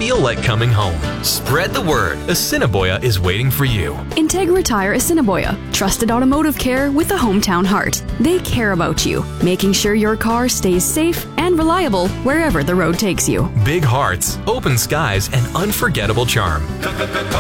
feel like coming home. Spread the word. Assiniboia is waiting for you. Integra Tire Assiniboia. Trusted automotive care with a hometown heart. They care about you, making sure your car stays safe and reliable wherever the road takes you. Big hearts, open skies, and unforgettable charm.